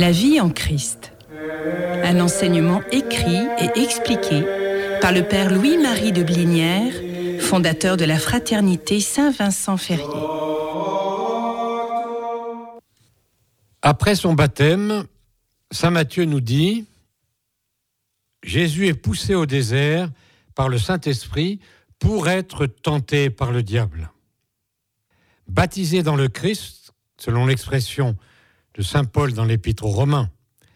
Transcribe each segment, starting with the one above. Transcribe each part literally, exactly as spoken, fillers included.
La vie en Christ. Un enseignement écrit et expliqué par le père Louis-Marie de Blinière, fondateur de la fraternité Saint-Vincent-Ferrier. Après son baptême, saint Matthieu nous dit « Jésus est poussé au désert par le Saint-Esprit pour être tenté par le diable. » Baptisé dans le Christ, selon l'expression de saint Paul dans l'Épître aux Romains,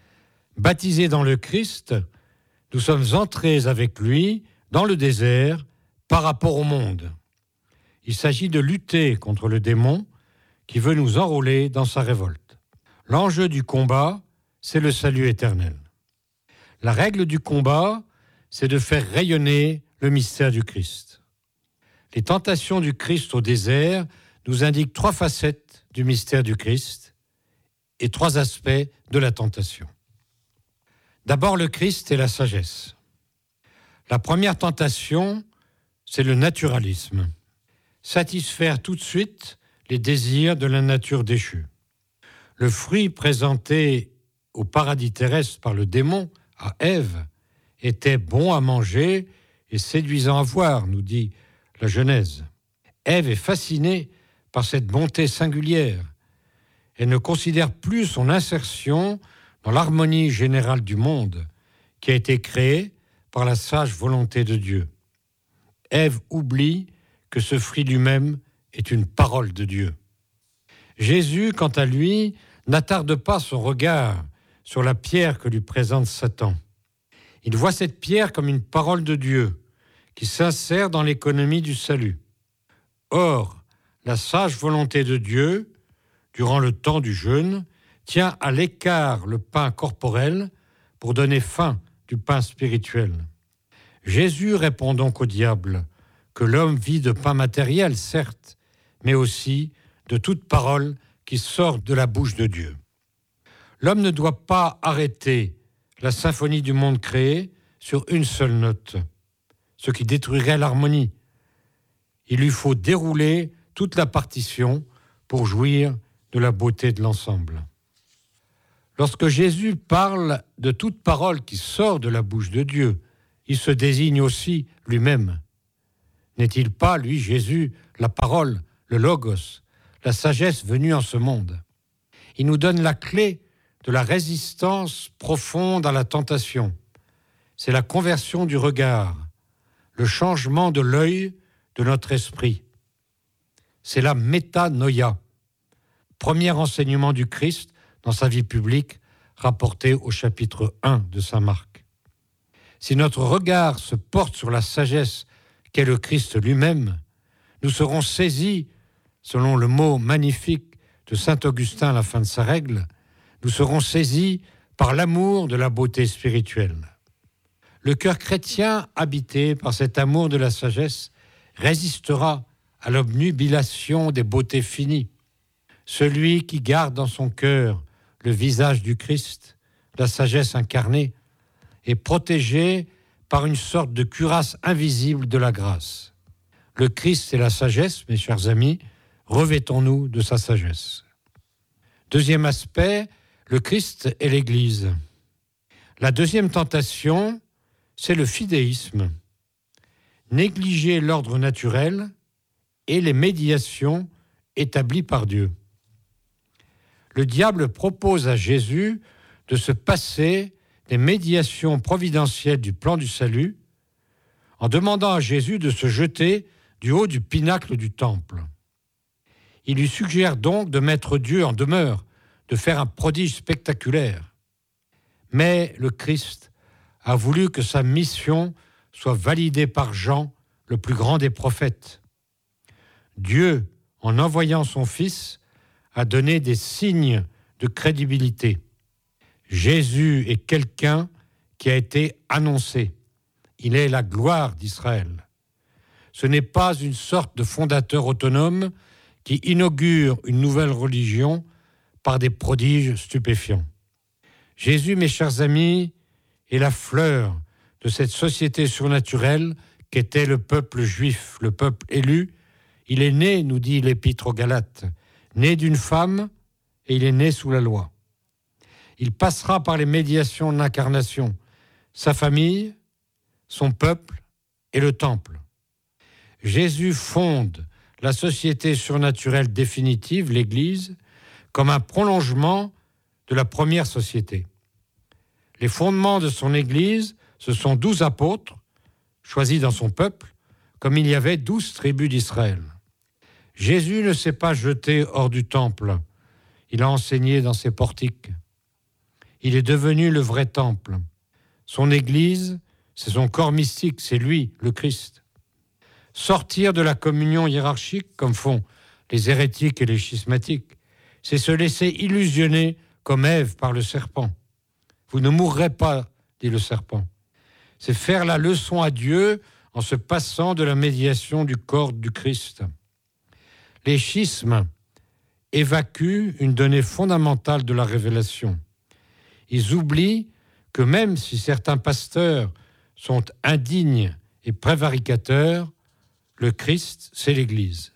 baptisé dans le Christ, nous sommes entrés avec lui dans le désert par rapport au monde. Il s'agit de lutter contre le démon qui veut nous enrôler dans sa révolte. L'enjeu du combat, c'est le salut éternel. La règle du combat, c'est de faire rayonner le mystère du Christ. Les tentations du Christ au désert nous indiquent trois facettes du mystère du Christ et trois aspects de la tentation. D'abord, le Christ et la sagesse. La première tentation, c'est le naturalisme. Satisfaire tout de suite les désirs de la nature déchue. Le fruit présenté au paradis terrestre par le démon à Ève était bon à manger et séduisant à voir, nous dit la Genèse. Ève est fascinée par cette bonté singulière. Elle ne considère plus son insertion dans l'harmonie générale du monde qui a été créée par la sage volonté de Dieu. Ève oublie que ce fruit lui-même est une parole de Dieu. Jésus, quant à lui, n'attarde pas son regard sur la pierre que lui présente Satan. Il voit cette pierre comme une parole de Dieu qui s'insère dans l'économie du salut. Or, la sage volonté de Dieu, durant le temps du jeûne, tient à l'écart le pain corporel pour donner faim du pain spirituel. Jésus répond donc au diable que l'homme vit de pain matériel, certes, mais aussi de toute parole qui sort de la bouche de Dieu. L'homme ne doit pas arrêter la symphonie du monde créé sur une seule note, ce qui détruirait l'harmonie. Il lui faut dérouler toute la partition pour jouir de la beauté de l'ensemble. Lorsque Jésus parle de toute parole qui sort de la bouche de Dieu, il se désigne aussi lui-même. N'est-il pas, lui, Jésus, la parole, le logos, la sagesse venue en ce monde? Il nous donne la clé de la résistance profonde à la tentation. C'est la conversion du regard, le changement de l'œil de notre esprit. C'est la métanoïa, premier enseignement du Christ dans sa vie publique, rapporté au chapitre un de saint Marc. Si notre regard se porte sur la sagesse qu'est le Christ lui-même, nous serons saisis, selon le mot magnifique de saint Augustin à la fin de sa règle, nous serons saisis par l'amour de la beauté spirituelle. Le cœur chrétien, habité par cet amour de la sagesse, résistera à l'obnubilation des beautés finies. Celui qui garde dans son cœur le visage du Christ, la sagesse incarnée, est protégé par une sorte de cuirasse invisible de la grâce. Le Christ et la sagesse, mes chers amis, revêtons-nous de sa sagesse. Deuxième aspect, le Christ et l'Église. La deuxième tentation, c'est le fidéisme. Négliger l'ordre naturel et les médiations établies par Dieu. Le diable propose à Jésus de se passer des médiations providentielles du plan du salut en demandant à Jésus de se jeter du haut du pinacle du temple. Il lui suggère donc de mettre Dieu en demeure, de faire un prodige spectaculaire. Mais le Christ a voulu que sa mission soit validée par Jean, le plus grand des prophètes. Dieu, en envoyant son Fils, a donné des signes de crédibilité. Jésus est quelqu'un qui a été annoncé. Il est la gloire d'Israël. Ce n'est pas une sorte de fondateur autonome qui inaugure une nouvelle religion par des prodiges stupéfiants. Jésus, mes chers amis, est la fleur de cette société surnaturelle qu'était le peuple juif, le peuple élu. Il est né, nous dit l'Épître aux Galates, né d'une femme et il est né sous la loi. il passera par les médiations de l'incarnation, sa famille, son peuple et le temple. Jésus fonde la société surnaturelle définitive, l'Église, comme un prolongement de la première société. Les fondements de son Église, ce sont douze apôtres, choisis dans son peuple, comme il y avait douze tribus d'Israël. Jésus ne s'est pas jeté hors du temple, il a enseigné dans ses portiques. Il est devenu le vrai temple. Son Église, c'est son corps mystique, c'est lui, le Christ. Sortir de la communion hiérarchique, comme font les hérétiques et les schismatiques, c'est se laisser illusionner comme Ève par le serpent. Vous ne mourrez pas, dit le serpent. C'est faire la leçon à Dieu en se passant de la médiation du corps du Christ. Les schismes évacuent une donnée fondamentale de la révélation. Ils oublient que même si certains pasteurs sont indignes et prévaricateurs, le Christ, c'est l'Église.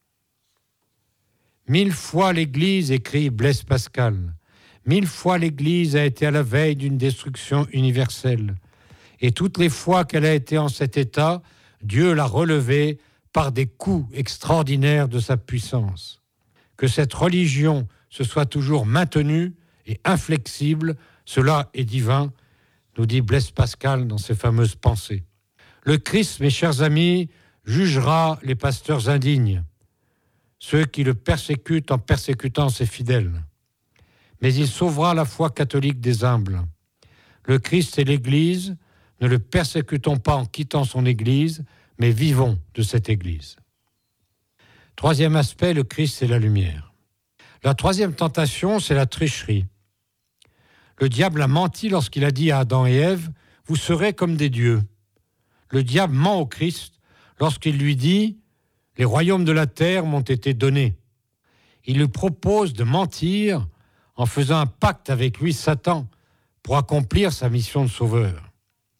Mille fois l'Église, écrit Blaise Pascal, mille fois l'Église a été à la veille d'une destruction universelle. Et toutes les fois qu'elle a été en cet état, Dieu l'a relevée par des coups extraordinaires de sa puissance. Que cette religion se soit toujours maintenue et inflexible, cela est divin, nous dit Blaise Pascal dans ses fameuses pensées. Le Christ, mes chers amis, jugera les pasteurs indignes, ceux qui le persécutent en persécutant ses fidèles. Mais il sauvera la foi catholique des humbles. Le Christ et l'Église, ne le persécutons pas en quittant son Église, mais vivons de cette Église. Troisième aspect, le Christ et la lumière. La troisième tentation, c'est la tricherie. Le diable a menti lorsqu'il a dit à Adam et Ève, « Vous serez comme des dieux ». Le diable ment au Christ lorsqu'il lui dit « Les royaumes de la terre m'ont été donnés ». Il lui propose de mentir en faisant un pacte avec lui, Satan, pour accomplir sa mission de sauveur.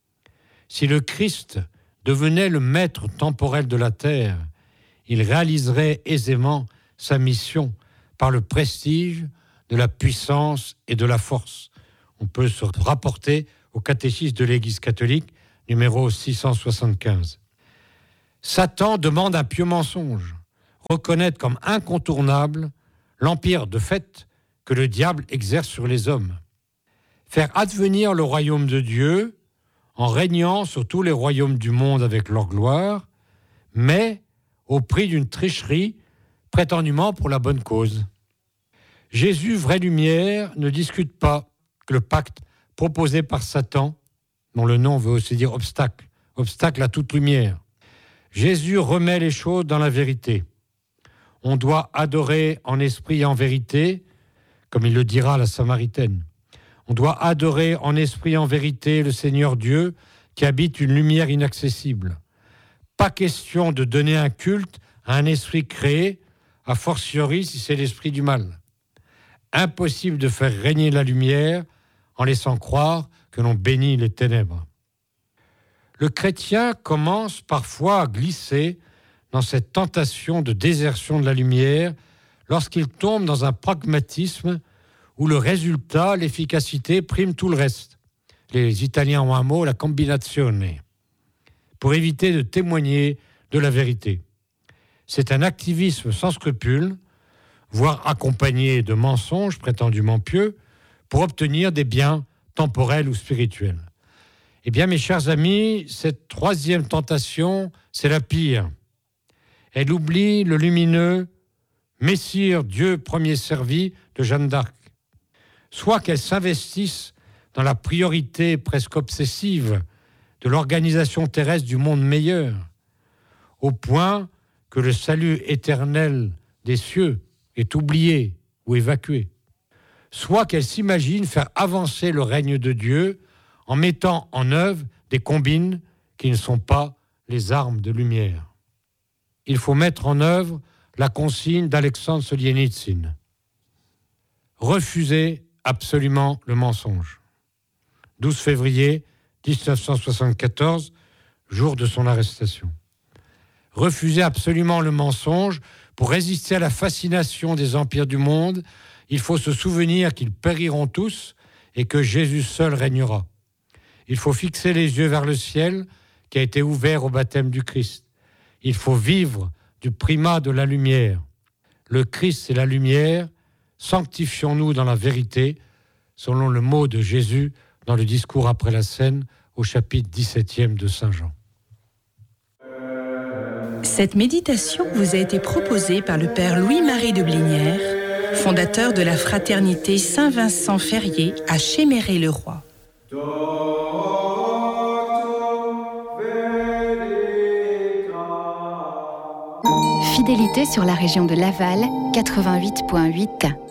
Si le Christ devenait le maître temporel de la terre, il réaliserait aisément sa mission par le prestige de la puissance et de la force. On peut se rapporter au catéchisme de l'Église catholique, numéro six cent soixante-quinze. Satan demande un pieux mensonge, reconnaître comme incontournable l'empire de fait que le diable exerce sur les hommes. Faire advenir le royaume de Dieu en régnant sur tous les royaumes du monde avec leur gloire, mais au prix d'une tricherie prétendument pour la bonne cause. Jésus, vraie lumière, ne discute pas que le pacte proposé par Satan, dont le nom veut aussi dire obstacle, obstacle à toute lumière. Jésus remet les choses dans la vérité. On doit adorer en esprit et en vérité, comme il le dira à la Samaritaine. On doit adorer en esprit et en vérité le Seigneur Dieu qui habite une lumière inaccessible. Pas question de donner un culte à un esprit créé, a fortiori si c'est l'esprit du mal. Impossible de faire régner la lumière en laissant croire que l'on bénit les ténèbres. Le chrétien commence parfois à glisser dans cette tentation de désertion de la lumière lorsqu'il tombe dans un pragmatisme où le résultat, l'efficacité, prime tout le reste. Les Italiens ont un mot, la combinazione, pour éviter de témoigner de la vérité. C'est un activisme sans scrupules, voire accompagné de mensonges prétendument pieux, pour obtenir des biens temporels ou spirituels. Eh bien, mes chers amis, cette troisième tentation, c'est la pire. Elle oublie le lumineux Messire, Dieu premier servi de Jeanne d'Arc. Soit qu'elle s'investisse dans la priorité presque obsessive de l'organisation terrestre du monde meilleur, au point que le salut éternel des cieux est oublié ou évacué. Soit qu'elle s'imagine faire avancer le règne de Dieu en mettant en œuvre des combines qui ne sont pas les armes de lumière. Il faut mettre en œuvre la consigne d'Alexandre Solzhenitsyn. Refuser absolument le mensonge. douze février dix-neuf cent soixante-quatorze, jour de son arrestation. Refuser absolument le mensonge pour résister à la fascination des empires du monde. Il faut se souvenir qu'ils périront tous et que Jésus seul régnera. Il faut fixer les yeux vers le ciel qui a été ouvert au baptême du Christ. Il faut vivre du primat de la lumière. Le Christ est la lumière, sanctifions-nous dans la vérité, selon le mot de Jésus dans le discours après la scène au chapitre dix-septième de Saint Jean. Cette méditation vous a été proposée par le Père Louis-Marie de Blinière, fondateur de la fraternité Saint-Vincent-Ferrier à Chéméré-le-Roi. Fidélité sur la région de Laval, quatre-vingt-huit virgule huit.